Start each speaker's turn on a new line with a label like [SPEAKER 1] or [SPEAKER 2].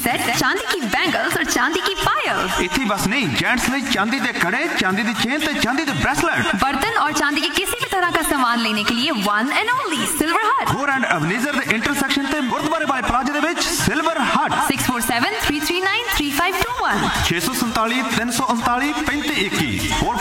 [SPEAKER 1] Set, चांदी की bangles और चांदी की पायल।
[SPEAKER 2] इतनी बस नहीं, जेंट्स ने चांदी के कड़े, चांदी की चेन ते चांदी के ब्रेसलेट।
[SPEAKER 1] बर्तन और चांदी के किसी भी तरह का सामान लेने के लिए वन एंड ओनली सिल्वर हट।
[SPEAKER 2] होर एंड अवनीजर दे इंटरसेक्शन ते गुरुद्वारे बाय प्लाजा दे विच सिल्वर हट।
[SPEAKER 1] 6473393521
[SPEAKER 2] 647 339 3521।